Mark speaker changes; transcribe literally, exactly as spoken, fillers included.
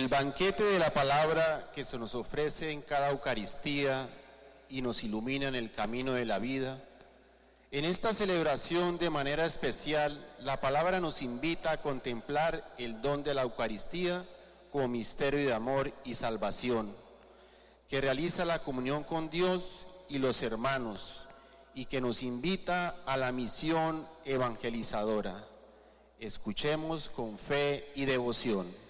Speaker 1: El banquete de la palabra que se nos ofrece en cada Eucaristía y nos ilumina en el camino de la vida. En esta celebración de manera especial, la palabra nos invita a contemplar el don de la Eucaristía como misterio de amor y salvación, que realiza la comunión con Dios y los hermanos y que nos invita a la misión evangelizadora. Escuchemos con fe y devoción.